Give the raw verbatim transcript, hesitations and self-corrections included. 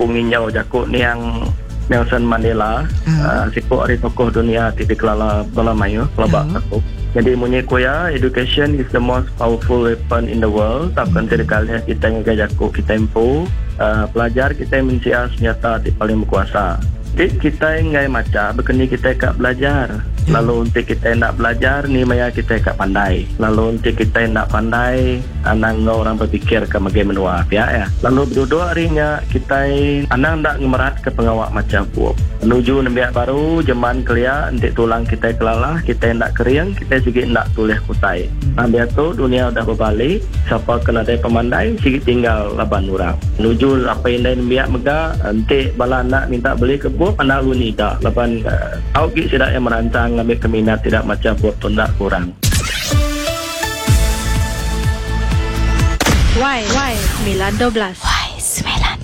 buku nginyau jakuk ni yang Nelson Mandela, Hmm. uh, sikuk hari tokoh dunia titik kelala bala mayu kelabak Hmm. aku. Jadi munyi kuya, education is the most powerful weapon in the world. Takkan hmm. kali kita ngagai jakuk kita empu, uh, pelajar kita mensia senjata ti paling berkuasa. Jadi kita ngai maca bekeni kita kak belajar. Lalu untuk kita nak belajar ni maya kita kak pandai. Lalu untuk kita nak pandai anang orang berfikir ke bagai menua pihak ya. Lalu berdua harinya kita anang nak ngemerat ke pengawak macam buat. Menuju nembiak baru zaman kelia untuk tulang kita kelalah, kita nak kering, kita sikit nak tulis kutai. Nah biar tu dunia dah berbalik, siapa kena ada pemandai sikit tinggal laban orang. Menuju apa yang dah nembiak mega, nanti bala nak minta beli ke buat anak lu ni dah laban uh, awak tidak yang merancang ambil keminat tidak macam buat pun tak kurang. Y Y sembilan dua belas. Y sembilan